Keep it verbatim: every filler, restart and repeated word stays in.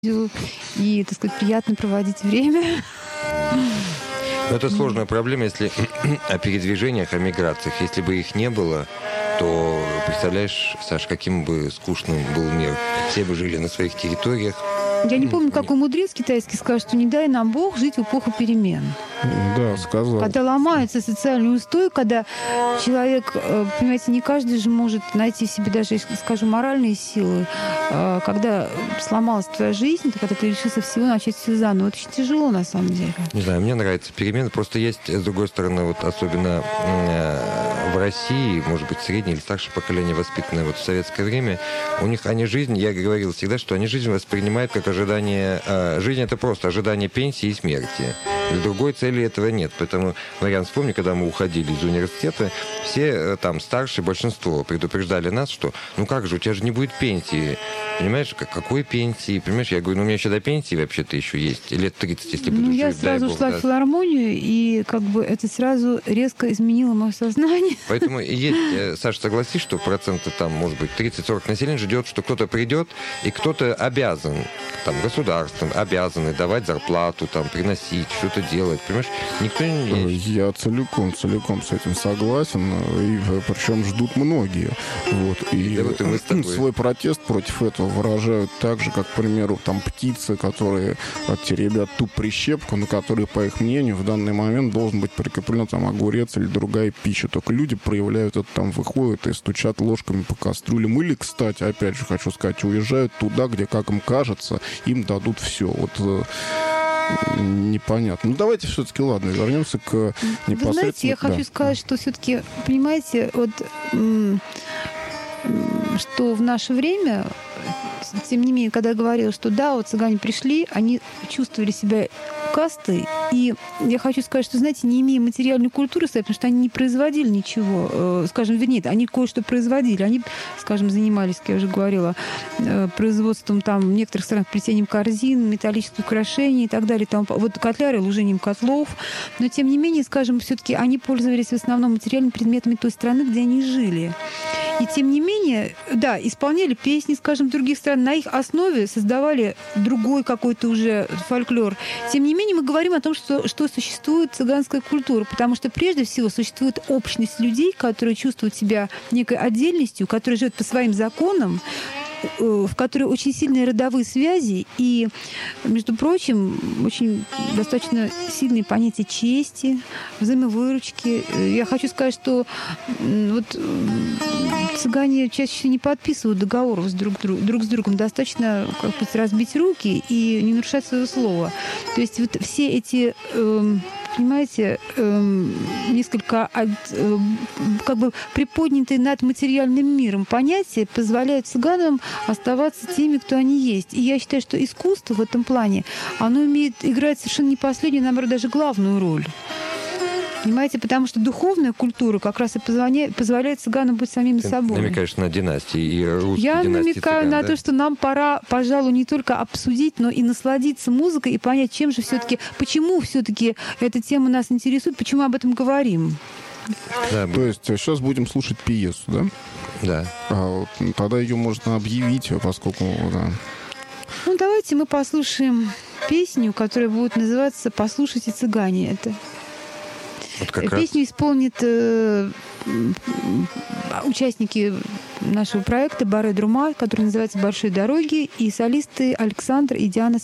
и, так сказать, приятно проводить время. Это сложная проблема, если о передвижениях, о миграциях. Если бы их не было, то, представляешь, Саш, каким бы скучным был мир. Все бы жили на своих территориях. Я не помню, какой мудрец китайский сказал, что не дай нам Бог жить в эпоху перемен. Да, сказал. Когда ломается социальный устой, когда человек, понимаете, не каждый же может найти в себе даже, скажем, моральные силы. Когда сломалась твоя жизнь, когда ты решился всего начать все заново, это очень тяжело на самом деле. Не знаю, мне нравятся перемены. Просто есть, с другой стороны, вот особенно в России, может быть, среднее или старшее поколение, воспитанное вот в советское время, у них они жизнь, я говорил всегда, что они жизнь воспринимают как ожидание... Жизнь — это просто ожидание пенсии и смерти. Другой цели этого нет. Поэтому, Мариан, вспомни, когда мы уходили из университета, все там старшие, большинство предупреждали нас, что ну как же, у тебя же не будет пенсии. Понимаешь, как, какой пенсии? Понимаешь, я говорю, ну у меня еще до пенсии вообще-то еще есть. Лет тридцать, если буду ну, жить, я сразу Бог, ушла да. в филармонию, и как бы это сразу резко изменило мое сознание. Поэтому есть, Саша, согласись, что проценты там, может быть, тридцать-сорок населения ждет, что кто-то придет, и кто-то обязан, там, государством, обязаны давать зарплату, там, приносить, что-то делать, понимаешь? Никто не... Я целиком, целиком с этим согласен, и причем ждут многие. Вот. И да вот и мы с тобой. Свой протест против этого выражают так же, как, к примеру, там птицы, которые теребят ту прищепку, на которой, по их мнению, в данный момент должен быть прикреплен там огурец или другая пища. Только люди проявляют это, там выходят и стучат ложками по кастрюлям. Или, кстати, опять же хочу сказать, уезжают туда, где, как им кажется, им дадут все. Вот непонятно. Ну, давайте все-таки, ладно, вернемся к непосредственно... Вы знаете, я да. хочу сказать, что все-таки, понимаете, вот что в наше время, тем не менее, когда я говорила, что да, вот цыгане пришли, они чувствовали себя кастой, и я хочу сказать, что, знаете, не имея материальной культуры, потому что они не производили ничего, скажем, вернее, они кое-что производили, они, скажем, занимались, как я уже говорила, производством там в некоторых странах плетением корзин, металлических украшений и так далее, там, вот котляры, лужением котлов, но, тем не менее, скажем, все-таки они пользовались в основном материальными предметами той страны, где они жили. И тем не менее, да, исполняли песни, скажем, других стран, на их основе создавали другой какой-то уже фольклор. Тем не менее, мы говорим о том, что, что существует цыганская культура, потому что прежде всего существует общность людей, которые чувствуют себя некой отдельностью, которые живут по своим законам, в которой очень сильные родовые связи и, между прочим, очень достаточно сильные понятия чести, взаимовыручки. Я хочу сказать, что вот цыгане чаще всего не подписывают договоров с друг, друг с другом. Достаточно как бы разбить руки и не нарушать своего слова. То есть вот все эти... понимаете, несколько от, как бы приподнятые над материальным миром понятия позволяют цыганам оставаться теми, кто они есть. И я считаю, что искусство в этом плане, оно умеет играть совершенно не последнюю, наоборот, даже главную роль. Понимаете, потому что духовная культура как раз и позволяет, позволяет цыганам быть самими Ты собой. намекаешь на династии и русские Я династии намекаю цыган, на да? то, что нам пора, пожалуй, не только обсудить, но и насладиться музыкой и понять, чем же все-таки, почему все-таки эта тема нас интересует, почему мы об этом говорим. Да, То есть сейчас будем слушать пьесу, да? да. А вот, тогда ее можно объявить, поскольку... Да. Ну, давайте мы послушаем песню, которая будет называться «Послушайте, цыгане». Это Вот как песню раз... исполнит э, участники нашего проекта Баре Друма, который называется «Большие дороги», и солисты Александр и Диана